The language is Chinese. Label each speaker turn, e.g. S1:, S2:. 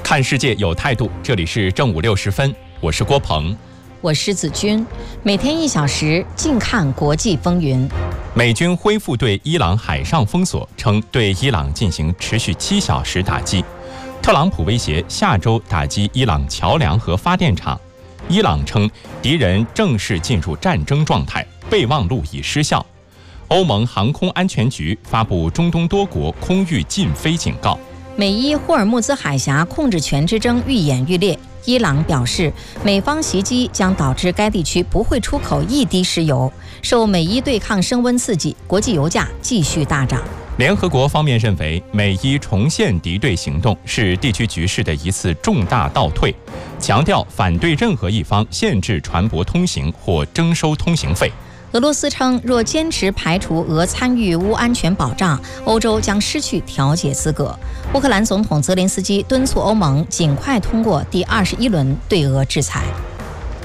S1: 看世界有态度，这里是正午6时分，我是郭鹏，
S2: 我是子君，每天1小时，静看国际风云。
S1: 美军恢复对伊朗海上封锁，称对伊朗进行持续7小时打击。特朗普威胁下周打击伊朗桥梁和发电厂。伊朗称敌人正式进入战争状态，备忘录已失效。欧盟航空安全局发布中东多国空域禁飞警告。
S2: 美伊霍尔木兹海峡控制权之争愈演愈烈，伊朗表示美方袭击将导致该地区不会出口一滴石油。受美伊对抗升温刺激，国际油价继续大涨。
S1: 联合国方面认为，美伊重现敌对行动是地区局势的一次重大倒退，强调反对任何一方限制船舶通行或征收通行费。
S2: 俄罗斯称，若坚持排除俄参与乌安全保障，欧洲将失去调解资格。乌克兰总统泽连斯基敦促欧盟尽快通过第21轮对俄制裁。